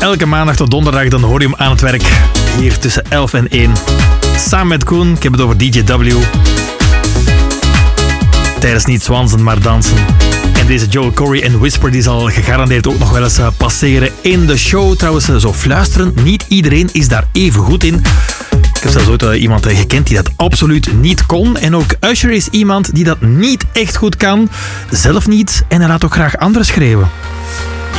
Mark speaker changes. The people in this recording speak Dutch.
Speaker 1: elke maandag tot donderdag, dan hoor je hem aan het werk. Hier tussen 11 en 1. Samen met Koen, ik heb het over DJW. Tijdens niet zwansen, maar dansen. En deze Joel Corry en Whisper die zal gegarandeerd ook nog wel eens passeren in de show. Trouwens, zo fluisteren, niet iedereen is daar even goed in. Ik heb zelfs ooit iemand gekend die dat absoluut niet kon. En ook Usher is iemand die dat niet echt goed kan. Zelf niet en hij laat ook graag anderen schreeuwen.